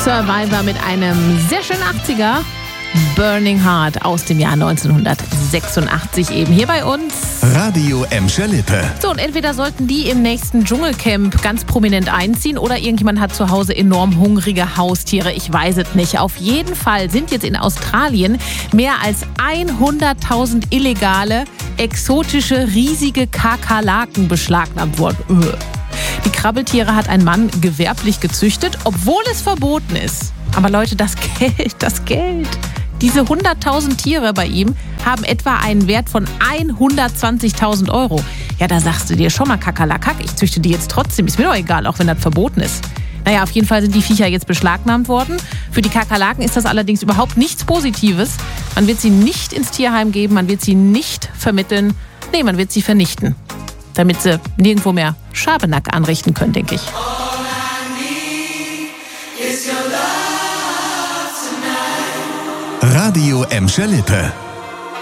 Survivor mit einem sehr schönen 80er. Burning Heart aus dem Jahr 1986 eben hier bei uns. Radio Emscher Lippe. So, und entweder sollten die im nächsten Dschungelcamp ganz prominent einziehen oder irgendjemand hat zu Hause enorm hungrige Haustiere. Ich weiß es nicht. Auf jeden Fall sind jetzt in Australien mehr als 100.000 illegale, exotische, riesige Kakerlaken beschlagnahmt worden. Die Krabbeltiere hat ein Mann gewerblich gezüchtet, obwohl es verboten ist. Aber Leute, das Geld. Diese 100.000 Tiere bei ihm haben etwa einen Wert von 120.000 Euro. Ja, da sagst du dir schon mal Kakerlakak, ich züchte die jetzt trotzdem. Ist mir doch egal, auch wenn das verboten ist. Naja, auf jeden Fall sind die Viecher jetzt beschlagnahmt worden. Für die Kakerlaken ist das allerdings überhaupt nichts Positives. Man wird sie nicht ins Tierheim geben, man wird sie nicht vermitteln. Nee, man wird sie vernichten. Damit sie nirgendwo mehr Schabernack anrichten können, denke ich. Radio Emscher Lippe.